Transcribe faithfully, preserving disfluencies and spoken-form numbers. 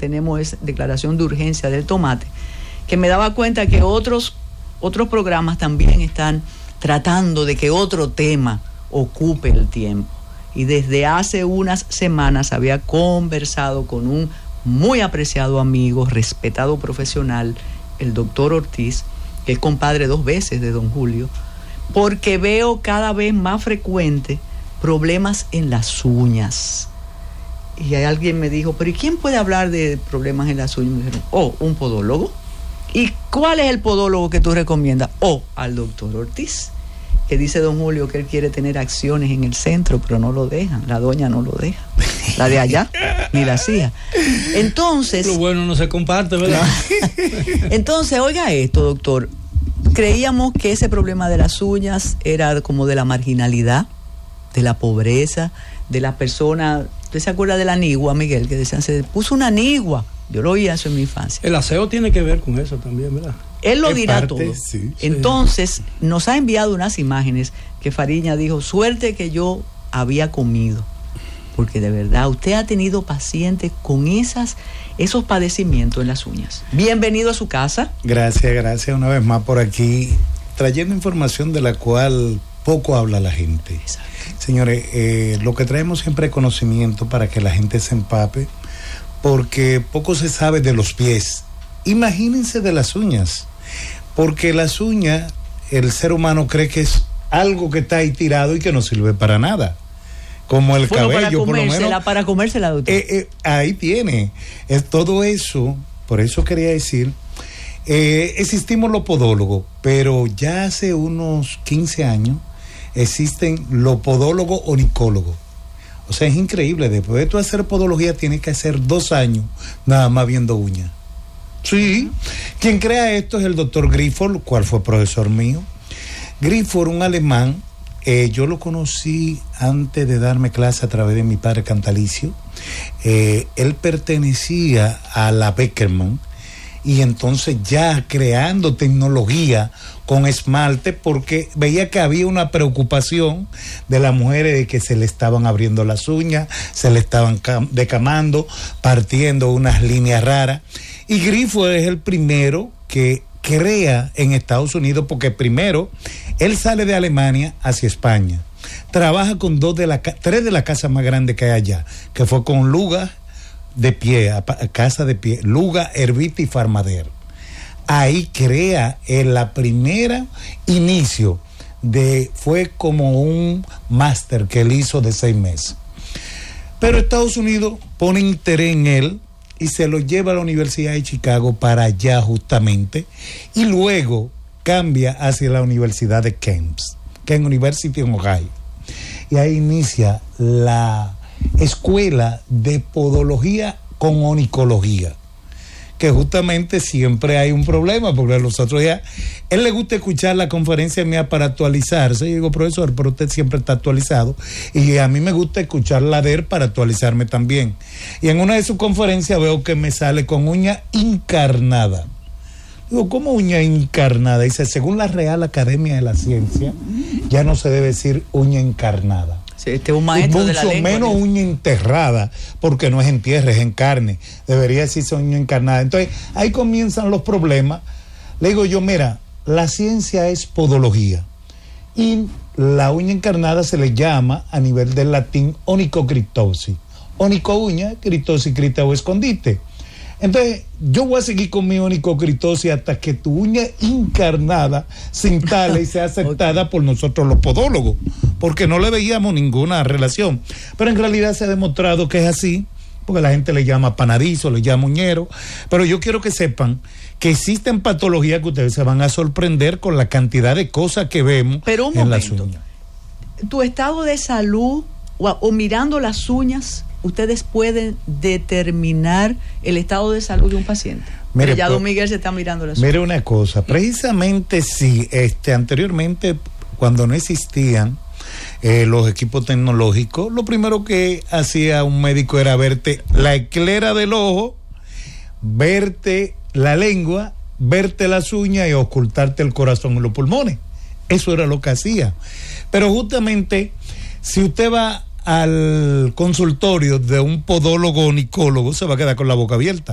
tenemos es declaración de urgencia del tomate, que me daba cuenta que otros, otros programas también están tratando de que otro tema ocupe el tiempo. Y desde hace unas semanas había conversado con un muy apreciado amigo, respetado profesional, el doctor Ortiz, que es compadre dos veces de don Julio, porque veo cada vez más frecuente problemas en las uñas. Y alguien me dijo, pero ¿y quién puede hablar de problemas en las uñas? Me dijeron, oh, un podólogo. ¿Y cuál es el podólogo que tú recomiendas? Oh, al doctor Ortiz, que dice don Julio que él quiere tener acciones en el centro, pero no lo dejan, la doña no lo deja, la de allá, ni la hacía. Entonces... Lo bueno no se comparte, ¿verdad? Entonces, oiga esto, doctor, creíamos que ese problema de las uñas era como de la marginalidad, de la pobreza, de las personas... ¿Usted se acuerda de la nigua, Miguel? Que decían, se puso una nigua. Yo lo oía eso en mi infancia. El aseo tiene que ver con eso también, ¿verdad? Él lo En dirá parte, todo. sí. Entonces, nos ha enviado unas imágenes que Fariña dijo, suerte que yo había comido. Porque de verdad, usted ha tenido pacientes con esas, esos padecimientos en las uñas. Bienvenido a su casa. Gracias, gracias una vez más por aquí, trayendo información de la cual poco habla la gente. Exacto. Señores, eh, lo que traemos siempre es conocimiento para que la gente se empape, porque poco se sabe de los pies. Imagínense de las uñas, porque las uñas, el ser humano cree que es algo que está ahí tirado y que no sirve para nada. Como el bueno, cabello, para por lo menos. Para comérsela, doctor. Eh, eh, ahí tiene. Es todo eso, por eso quería decir, eh, existimos los podólogos, pero ya hace unos quince años existen los podólogos onicólogos. O sea, es increíble. Después de tú hacer podología, tienes que hacer dos años nada más viendo uñas. Sí. Quien crea esto es el doctor Grifford, cual fue profesor mío. Grifford, un alemán, eh, yo lo conocí antes de darme clase a través de mi padre Cantalicio. Eh, él pertenecía a la Beckerman, y entonces ya creando tecnología con esmalte, porque veía que había una preocupación de las mujeres de que se le estaban abriendo las uñas, se le estaban decamando, partiendo unas líneas raras. Y Grifo es el primero que crea en Estados Unidos, porque primero él sale de Alemania hacia España, trabaja con dos de las tres de las casas más grandes que hay allá, que fue con Luga de pie, a, a casa de pie, Luga, Herbita y Farmader. Ahí crea en la primera inicio de, fue como un máster que él hizo de seis meses. Pero Estados Unidos pone interés en él y se lo lleva a la Universidad de Chicago para allá justamente, y luego cambia hacia la Universidad de Kent, Kent University en Ohio. Y ahí inicia la escuela de podología con onicología, que justamente siempre hay un problema, porque los otros días, él le gusta escuchar la conferencia mía para actualizarse. Yo digo, profesor, pero usted siempre está actualizado, y a mí me gusta escuchar la de él para actualizarme también. Y en una de sus conferencias veo que me sale con uña encarnada. Digo, ¿cómo uña encarnada? Dice, según la Real Academia de la Ciencia, ya no se debe decir uña encarnada. Sí, este es un maestro mucho de la lengua, menos ¿no? Uña enterrada, porque no es en tierra, es en carne. Debería decirse uña encarnada. Entonces, ahí comienzan los problemas. Le digo yo, mira, la ciencia es podología, y la uña encarnada se le llama a nivel del latín onicocriptosis. Onico uña, criptosis, cripta o escondite. Entonces, yo voy a seguir con mi onicocriptosis hasta que tu uña encarnada se instale y sea aceptada okay. por nosotros los podólogos, porque no le veíamos ninguna relación. Pero en realidad se ha demostrado que es así, porque la gente le llama panadizo, le llama uñero. Pero yo quiero que sepan que existen patologías que ustedes se van a sorprender con la cantidad de cosas que vemos Pero un en momento, las uñas. Tu estado de salud o, o mirando las uñas, ustedes pueden determinar el estado de salud de un paciente. Mire, Pero ya pues, don Miguel se está mirando las mire uñas. una cosa, precisamente sí, este, anteriormente, cuando no existían eh, los equipos tecnológicos, lo primero que hacía un médico era verte la esclera del ojo, verte la lengua, verte las uñas y ocultarte el corazón y los pulmones. Eso era lo que hacía. Pero justamente, si usted va al consultorio de un podólogo onicólogo, se va a quedar con la boca abierta.